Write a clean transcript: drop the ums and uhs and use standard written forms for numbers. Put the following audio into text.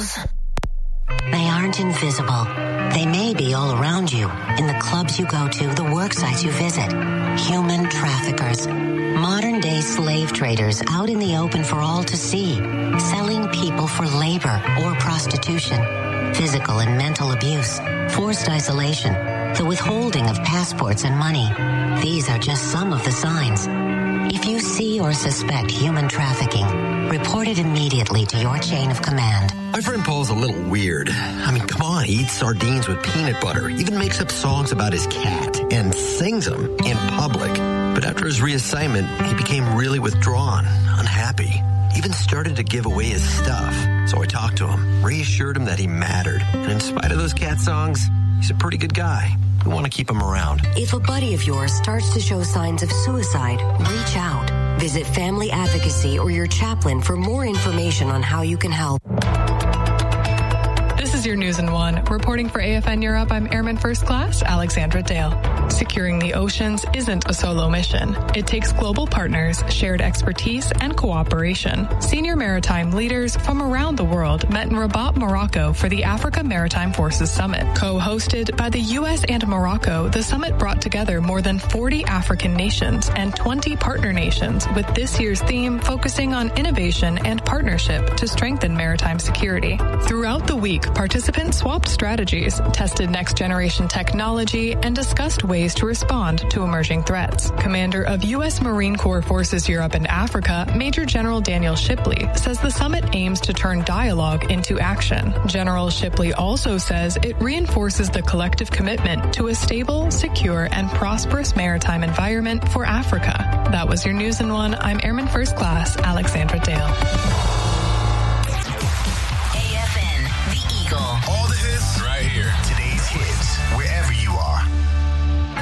Girls. They aren't invisible. They may be all around you, in the clubs you go to, the work sites you visit. Human traffickers. Modern-day slave traders out in the open for all to see, selling people for labor or prostitution, physical and mental abuse, forced isolation, the withholding of passports and money. These are just some of the signs. If you see or suspect human trafficking, report it immediately to your chain of command. My friend Paul's a little weird. I mean, come on, he eats sardines with peanut butter, even makes up songs about his cat, and sings them in public. But after his reassignment, he became really withdrawn, unhappy, even started to give away his stuff. So I talked to him, reassured him that he mattered. And in spite of those cat songs, he's a pretty good guy. We want to keep him around. If a buddy of yours starts to show signs of suicide, reach out. Visit Family Advocacy or your chaplain for more information on how you can help. This is your News in One. Reporting for AFN Europe, I'm Airman First Class Alexandra Dale. Securing the oceans isn't a solo mission. It takes global partners, shared expertise, and cooperation. Senior maritime leaders from around the world met in Rabat, Morocco for the Africa Maritime Forces Summit. Co-hosted by the U.S. and Morocco, the summit brought together more than 40 African nations and 20 partner nations, with this year's theme focusing on innovation and partnership to strengthen maritime security. Throughout the week, participants swapped strategies, tested next-generation technology, and discussed ways to respond to emerging threats. Commander of U.S. Marine Corps Forces Europe and Africa, Major General Daniel Shipley, says the summit aims to turn dialogue into action. General Shipley also says it reinforces the collective commitment to a stable, secure, and prosperous maritime environment for Africa. That was your News in One. I'm Airman First Class Alexandra Dale.